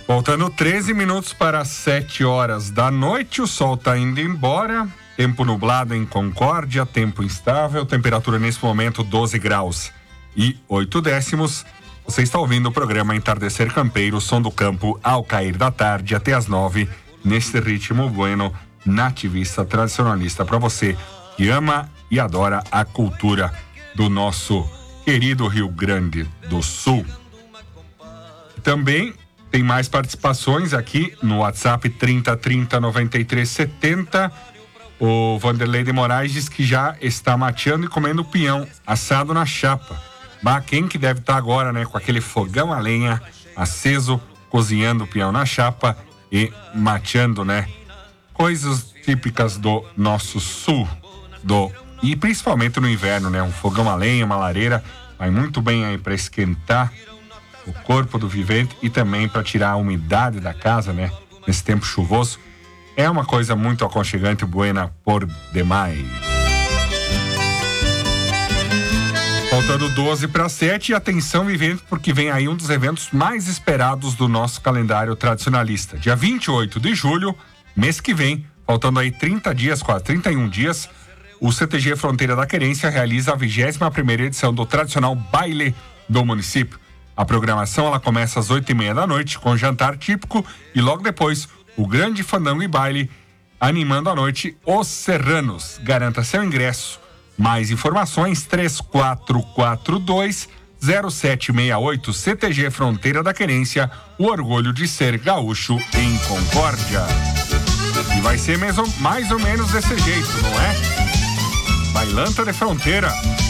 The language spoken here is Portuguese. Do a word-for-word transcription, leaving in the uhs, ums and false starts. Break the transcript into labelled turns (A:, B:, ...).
A: Faltando treze minutos para sete horas da noite, o sol está indo embora. Tempo nublado em Concórdia, tempo instável, temperatura nesse momento doze graus e oito décimos. Você está ouvindo o programa Entardecer Campeiro, som do campo ao cair da tarde até as nove, nesse ritmo bueno, nativista, tradicionalista, para você que ama e adora a cultura do nosso querido Rio Grande do Sul. Também tem mais participações aqui no WhatsApp trinta, trinta, noventa e três, setenta. O Vanderlei de Moraes diz que já está mateando e comendo pinhão assado na chapa. Bah, quem que deve estar agora, né? Com aquele fogão a lenha aceso, cozinhando o pinhão na chapa e mateando, né? Coisas típicas do nosso sul, do e principalmente no inverno, né? Um fogão a lenha, uma lareira, vai muito bem aí para esquentar o corpo do vivente e também para tirar a umidade da casa, né? Nesse tempo chuvoso. É uma coisa muito aconchegante e buena por demais. Faltando doze para sete, atenção vivente, porque vem aí um dos eventos mais esperados do nosso calendário tradicionalista. Dia vinte e oito de julho, mês que vem, faltando aí trinta dias, quase trinta e um dias, o C T G Fronteira da Querência realiza a vigésima primeira edição do tradicional baile do município. A programação ela começa às oito e meia da noite, com jantar típico, e logo depois o grande fandango e baile, animando a noite os serranos. Garanta seu ingresso. Mais informações, três quatro quatro dois, zero sete seis oito, C T G Fronteira da Querência, o orgulho de ser gaúcho em Concórdia. E vai ser mesmo, mais ou menos desse jeito, não é? Bailanta de Fronteira.